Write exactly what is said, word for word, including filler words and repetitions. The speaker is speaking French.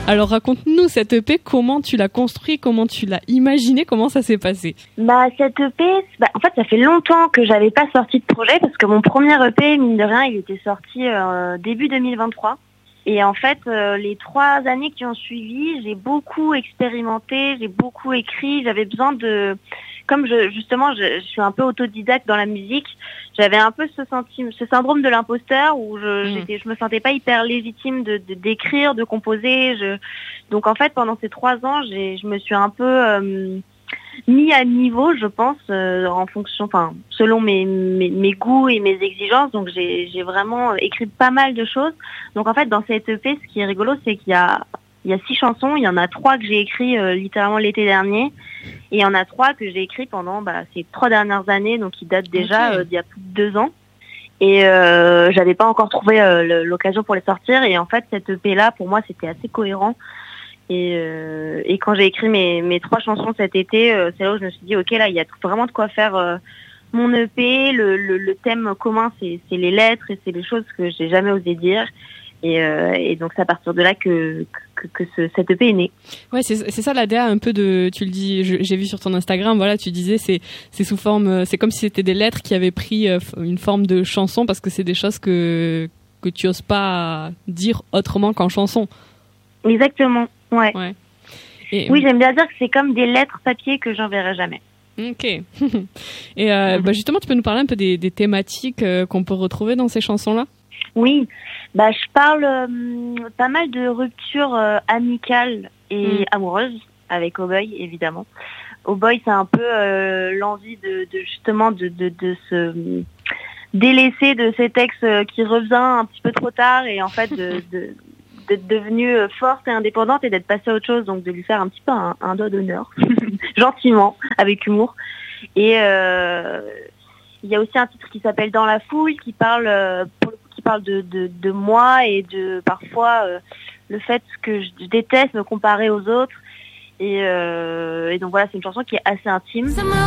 Alors raconte-nous cette E P, comment tu l'as construit, comment tu l'as imaginé, comment ça s'est passé? Bah cette E P, bah, en fait ça fait longtemps que j'avais pas sorti de projet parce que mon premier E P, mine de rien, il était sorti euh, début deux mille vingt-trois. Et en fait, euh, les trois années qui ont suivi, j'ai beaucoup expérimenté, j'ai beaucoup écrit, j'avais besoin de... Comme je, justement, je, je suis un peu autodidacte dans la musique, j'avais un peu ce, sentiment, ce syndrome de l'imposteur où je, mmh. j'étais, je me sentais pas hyper légitime de, de d'écrire, de composer. Je... Donc en fait, pendant ces trois ans, j'ai, je me suis un peu euh, mis à niveau, je pense, euh, en fonction, enfin, selon mes, mes, mes goûts et mes exigences. Donc j'ai, j'ai vraiment écrit pas mal de choses. Donc en fait, dans cette E P, ce qui est rigolo, c'est qu'il y a Il y a six chansons, il y en a trois que j'ai écrites euh, littéralement l'été dernier, et il y en a trois que j'ai écrites pendant bah, ces trois dernières années, donc qui datent déjà okay. euh, d'il y a plus de deux ans. Et euh, j'avais pas encore trouvé euh, l'occasion pour les sortir, et en fait cette E P là, pour moi, c'était assez cohérent. Et, euh, et quand j'ai écrit mes, mes trois chansons cet été, euh, c'est là où je me suis dit, ok, là, il y a vraiment de quoi faire euh, mon E P. Le, le, le thème commun, c'est, c'est les lettres, et c'est les choses que j'ai jamais osé dire. Et, euh, et donc c'est à partir de là que que, que ce, cette E P est née. Ouais, c'est c'est ça l'A D A un peu de, tu le dis, je, j'ai vu sur ton Instagram, voilà, tu disais c'est c'est sous forme, c'est comme si c'était des lettres qui avaient pris une forme de chanson parce que c'est des choses que que tu oses pas dire autrement qu'en chanson. Exactement, ouais. ouais. Et, oui, j'aime bien dire que c'est comme des lettres papier que j'enverrai jamais. Ok. Et euh, mm-hmm. bah justement, tu peux nous parler un peu des, des thématiques euh, qu'on peut retrouver dans ces chansons-là? Oui, bah je parle euh, pas mal de ruptures euh, amicales et mmh. amoureuses avec Oh Boy, évidemment. Oh Boy, c'est un peu euh, l'envie de, de justement de, de, de se délaisser de cet ex euh, qui revient un petit peu trop tard et en fait de, de, d'être devenue forte et indépendante et d'être passée à autre chose, donc de lui faire un petit peu un, un doigt d'honneur, gentiment, avec humour. Et euh, il y a aussi un titre qui s'appelle Dans la foule, qui parle euh, pour le qui parle de, de, de moi et de parfois euh, le fait que je déteste me comparer aux autres. Et, euh, et donc voilà, c'est une chanson qui est assez intime.